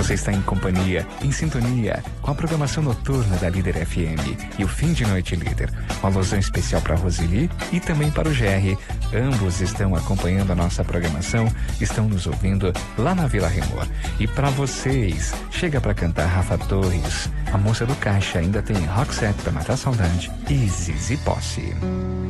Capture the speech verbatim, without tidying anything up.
Você está em companhia, em sintonia com a programação noturna da Líder F M e o Fim de Noite Líder. Uma alusão especial para a Roseli e também para o G R. Ambos estão acompanhando a nossa programação, estão nos ouvindo lá na Vila Remor. E para vocês, chega para cantar Rafa Torres, a moça do caixa, ainda tem Roxette para matar a saudade e Zizi Posse.